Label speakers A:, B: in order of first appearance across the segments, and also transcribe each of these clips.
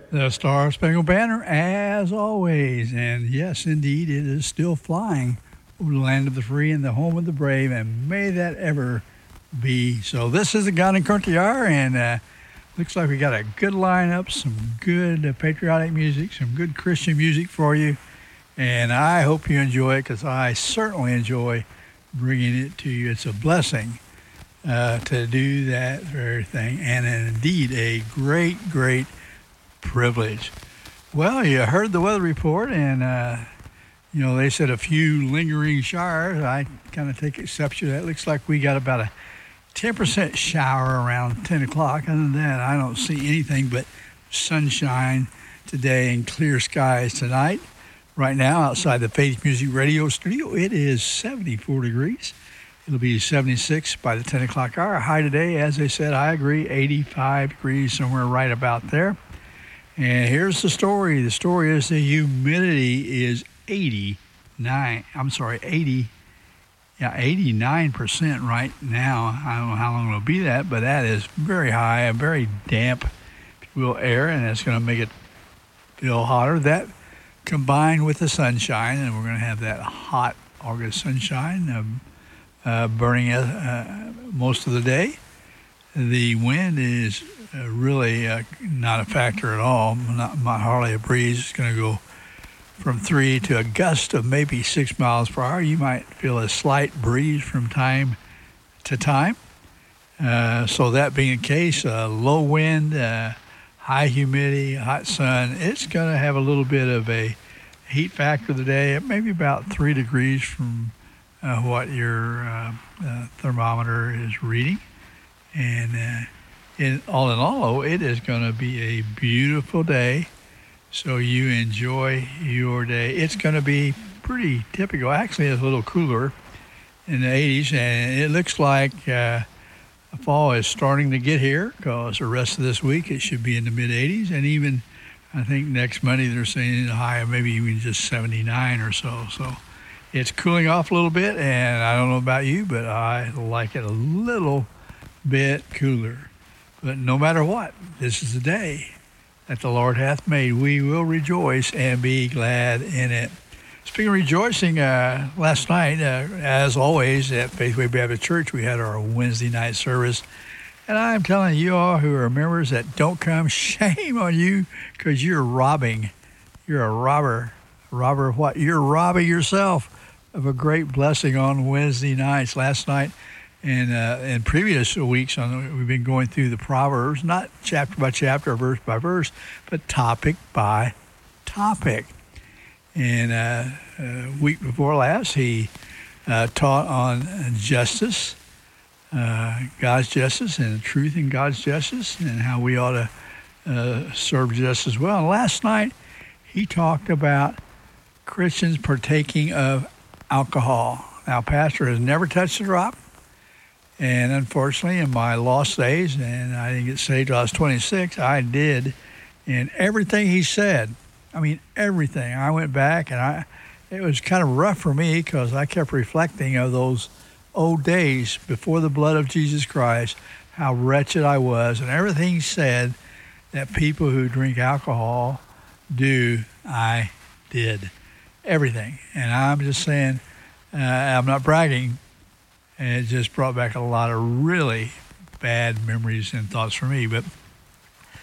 A: The Star Spangled Banner, as always. And yes, indeed, it is still flying over the land of the free and the home of the brave, and may that ever be. So this is the God and Country Hour, and looks like we got a good lineup, some good patriotic music, some good Christian music for you. And I hope you enjoy it, because I certainly enjoy bringing it to you. It's a blessing to do that very thing, and indeed a great, great privilege. Well, you heard the weather report, and they said a few lingering showers. I kind of take exception to that. It looks like we got about a 10% shower around 10 o'clock. Other than that, I don't see anything but sunshine today and clear skies tonight. Right now, outside the Faith Music Radio studio, it is 74 degrees. It'll be 76 by the 10 o'clock hour. High today, as I said, I agree, 85 degrees, somewhere right about there. And here's the story. The story is the humidity is 89% right now. I don't know how long it'll be that, but that is very high, a very damp, if you will, air, and that's going to make it feel hotter. That combined with the sunshine, and we're going to have that hot August sunshine burning most of the day. The wind is really not a factor at all, not hardly a breeze. It's going to go from 3 to a gust of maybe 6 miles per hour. You might feel a slight breeze from time to time. So that being the case, low wind, high humidity, hot sun, it's going to have a little bit of a heat factor today, maybe about 3 degrees from what your thermometer is reading. And in all, it is going to be a beautiful day, so you enjoy your day. It's going to be pretty typical. Actually, it's a little cooler in the 80s, and it looks like fall is starting to get here, because the rest of this week it should be in the mid-80s, and even I think next Monday they're saying a high of maybe even just 79 or so. So it's cooling off a little bit, and I don't know about you, but I like it a little bit cooler. But no matter what, this is the day that the Lord hath made. We will rejoice and be glad in it. Speaking of rejoicing, last night, as always, at Faithway Baptist Church, we had our Wednesday night service. And I'm telling you all who are members that don't come, shame on you, because you're robbing. You're a robber. Robber of what? You're robbing yourself of a great blessing on Wednesday nights. Last night, and in previous weeks, we've been going through the Proverbs, not chapter by chapter, verse by verse, but topic by topic. And week before last, he taught on justice, God's justice, and truth in God's justice, and how we ought to serve justice well. And last night, he talked about Christians partaking of alcohol. Now, Pastor has never touched a drop. And unfortunately, in my lost days, and I didn't get saved till I was 26, I did. And everything he said, I mean, everything. I went back, and it was kind of rough for me, because I kept reflecting of those old days before the blood of Jesus Christ, how wretched I was. And everything he said that people who drink alcohol do, I did. Everything. And I'm just saying, I'm not bragging. And it just brought back a lot of really bad memories and thoughts for me. But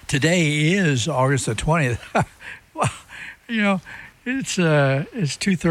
A: today is August the 20th. Well, it's 2:30.